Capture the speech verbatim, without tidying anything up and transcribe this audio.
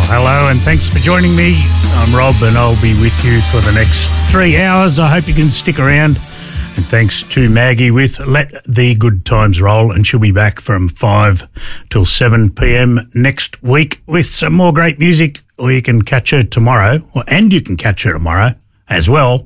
hello and thanks for joining me. I'm Rob and I'll be with you for the next three hours. I hope you can stick around. And thanks to Maggie with Let the Good Times Roll, and she'll be back from five till seven p.m. next week with some more great music, or you can catch her tomorrow, or, and you can catch her tomorrow as well